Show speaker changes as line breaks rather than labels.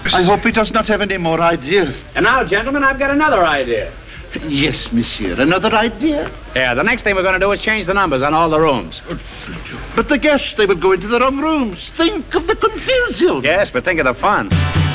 I hope he does not have any more ideas.
And now, gentlemen, I've got another idea.
Yes, monsieur. Another idea?
Yeah, the next thing we're going to do is change the numbers on all the rooms.
But the guests, they will go into the wrong rooms. Think of the confusion.
Yes, but think of the fun.